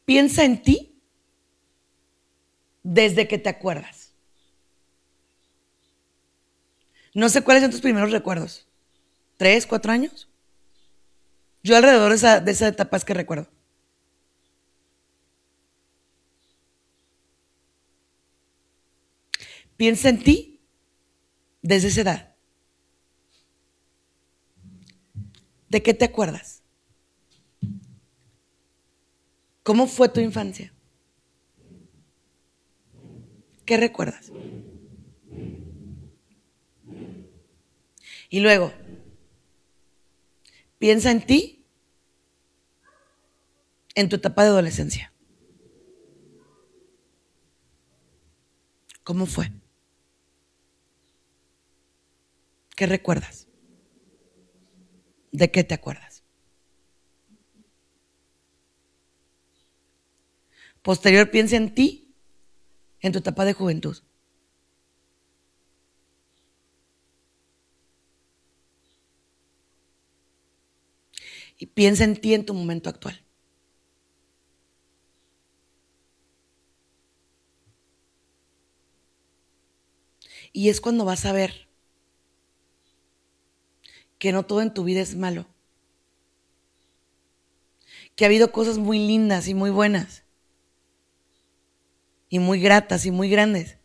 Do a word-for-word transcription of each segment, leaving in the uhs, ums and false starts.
Piensa en ti desde que te acuerdas. No sé cuáles son tus primeros recuerdos. ¿Tres, cuatro años? Yo alrededor de esa, de esa etapa es que recuerdo. Piensa en ti desde esa edad. ¿De qué te acuerdas? ¿Cómo fue tu infancia? ¿Qué recuerdas? Y luego, piensa en ti en tu etapa de adolescencia. ¿Cómo fue? ¿Qué recuerdas? ¿De qué te acuerdas? Posterior, piensa en ti en tu etapa de juventud. Y piensa en ti en tu momento actual. Y es cuando vas a ver que no todo en tu vida es malo. Que ha habido cosas muy lindas y muy buenas. Y muy gratas y muy grandes.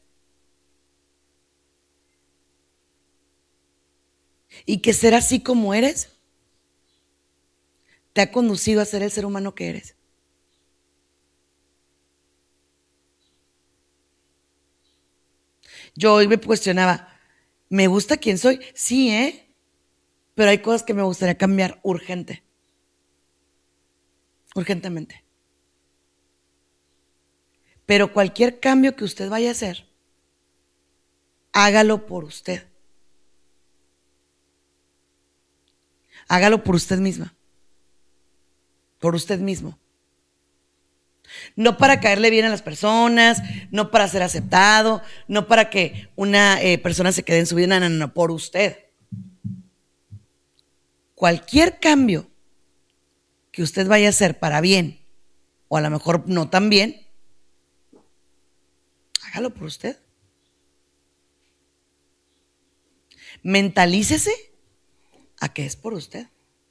Y que ser así como eres te ha conducido a ser el ser humano que eres. Yo hoy me cuestionaba, ¿me gusta quién soy? Sí, ¿eh? Pero hay cosas que me gustaría cambiar urgente. Urgentemente. Pero cualquier cambio que usted vaya a hacer, hágalo por usted. Hágalo por usted misma. Por usted mismo. No para caerle bien a las personas, no para ser aceptado, no para que una eh, persona se quede en su vida, no, no, no, por usted. Cualquier cambio que usted vaya a hacer para bien, o a lo mejor no tan bien, hágalo por usted. Mentalícese a que es por usted.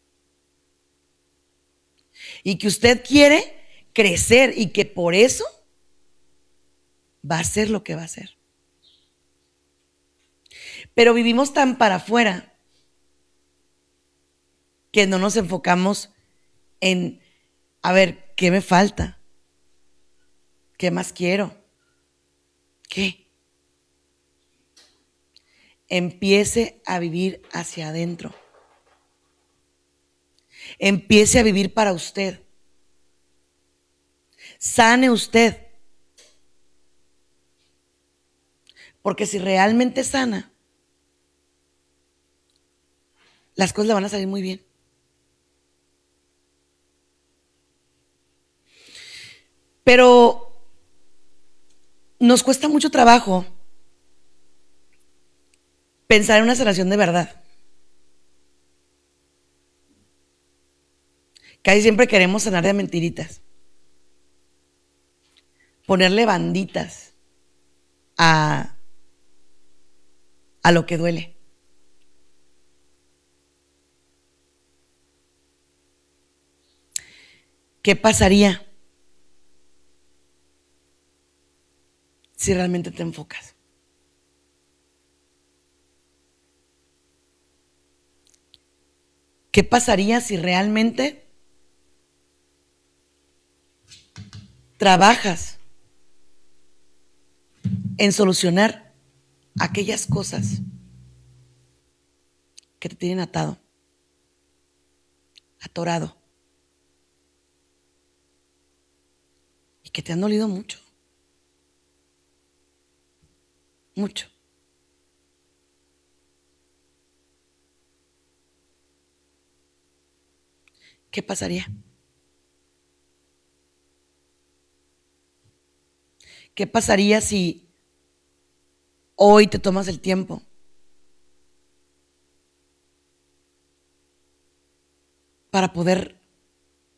Y que usted quiere crecer y que por eso va a hacer lo que va a hacer. Pero vivimos tan para afuera que no nos enfocamos en, a ver, ¿qué me falta? ¿Qué más quiero? ¿Qué? Empiece a vivir hacia adentro. Empiece a vivir para usted. Sane usted. Porque si realmente sana, las cosas le van a salir muy bien. Pero nos cuesta mucho trabajo pensar en una sanación de verdad. Casi siempre queremos sanar de mentiritas. Ponerle banditas a, a lo que duele. ¿Qué pasaría si realmente te enfocas? ¿Qué pasaría si realmente trabajas en solucionar aquellas cosas que te tienen atado, atorado y que te han dolido mucho? Mucho. ¿Qué pasaría? ¿Qué pasaría si hoy te tomas el tiempo para poder